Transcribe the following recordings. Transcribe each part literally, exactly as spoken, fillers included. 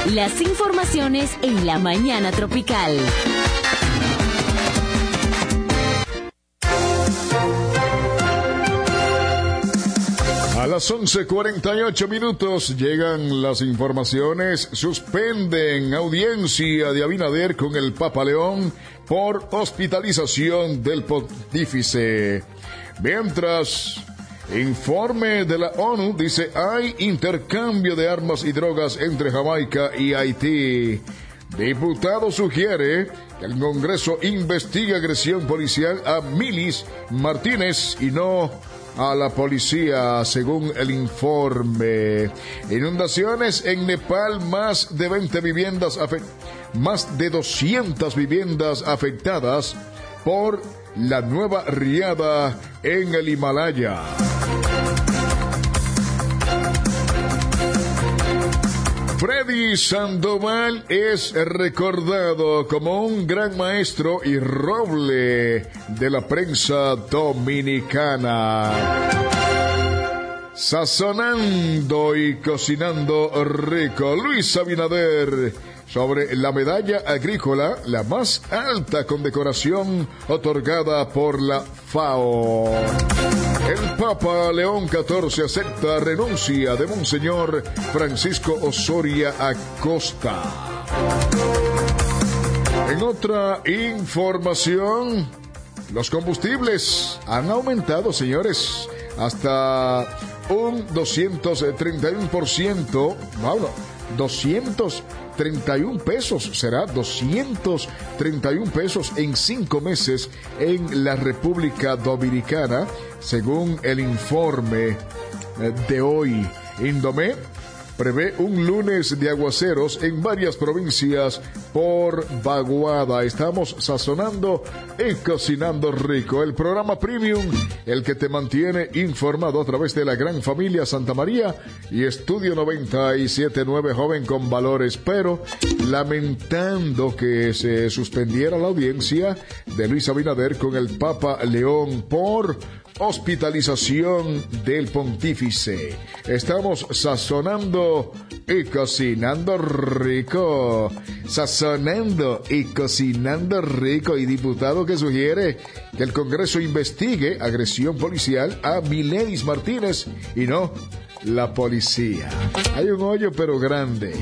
Las informaciones en la mañana tropical. A las once cuarenta y ocho minutos llegan las informaciones. Suspenden audiencia de Abinader con el Papa León por hospitalización del pontífice. Mientras, informe de la ONU dice hay intercambio de armas y drogas entre Jamaica y Haití. Diputado sugiere que el Congreso investigue agresión policial a Milis Martínez y no a la policía, según el informe. Inundaciones en Nepal, más de veinte viviendas afectadas, más de doscientas viviendas afectadas por la nueva riada en el Himalaya. Freddy Sandoval es recordado como un gran maestro y roble de la prensa dominicana. Sazonando y cocinando rico, Luis Abinader sobre la medalla agrícola, la más alta condecoración otorgada por la FAO. El Papa León catorce acepta renuncia de Monseñor Francisco Osoria Acosta. En otra información, los combustibles han aumentado, señores, hasta un doscientos treinta y uno por ciento. Bueno, doscientos treinta y uno pesos, será doscientos treinta y uno pesos en cinco meses en la República Dominicana, según el informe de hoy. Indomé prevé un lunes de aguaceros en varias provincias por vaguada. Estamos sazonando y cocinando rico. El programa Premium, el que te mantiene informado a través de la gran familia Santa María y Estudio noventa y siete punto nueve, joven con valores. Pero lamentando que se suspendiera la audiencia de Luis Abinader con el Papa León por hospitalización del pontífice. Estamos sazonando y cocinando rico. Sazonando y cocinando rico. Y diputado que sugiere que el Congreso investigue agresión policial a Miledis Martínez y no la policía. Hay un hoyo pero grande.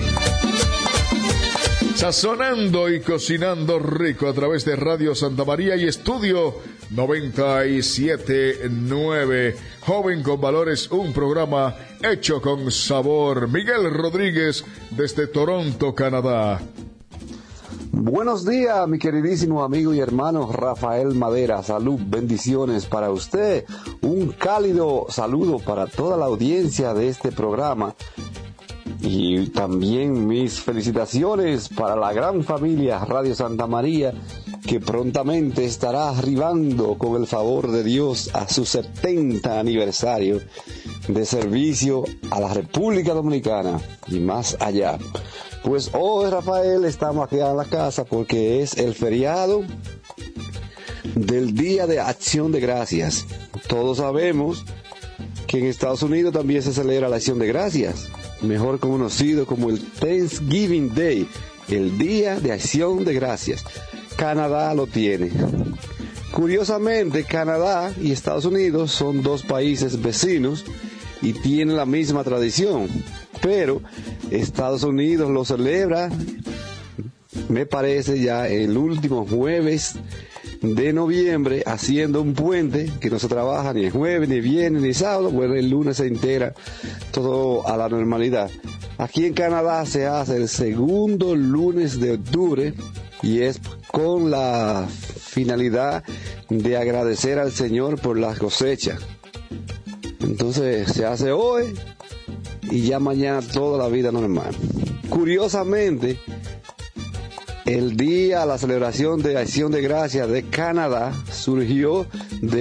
Sazonando y cocinando rico a través de Radio Santa María y Estudio noventa y siete punto nueve. Joven con valores, un programa hecho con sabor. Miguel Rodríguez desde Toronto, Canadá. Buenos días, mi queridísimo amigo y hermano Rafael Madera. Salud, bendiciones para usted. Un cálido saludo para toda la audiencia de este programa. Y también mis felicitaciones para la gran familia Radio Santa María, que prontamente estará arribando con el favor de Dios a su setenta aniversario de servicio a la República Dominicana y más allá. Pues hoy, Rafael, estamos aquí en la casa porque es el feriado del Día de Acción de Gracias. Todos sabemos que en Estados Unidos también se celebra la Acción de Gracias, mejor conocido como el Thanksgiving Day, el Día de Acción de Gracias. Canadá lo tiene. Curiosamente, Canadá y Estados Unidos son dos países vecinos y tienen la misma tradición, pero Estados Unidos lo celebra, me parece, ya el último jueves de noviembre, haciendo un puente que no se trabaja ni el jueves, ni viernes, ni sábado. Bueno, el lunes se integra todo a la normalidad. Aquí en Canadá se hace el segundo lunes de octubre y es con la finalidad de agradecer al Señor por las cosechas. Entonces se hace hoy y ya mañana toda la vida normal. Curiosamente, el día, la celebración de Acción de Gracias de Canadá surgió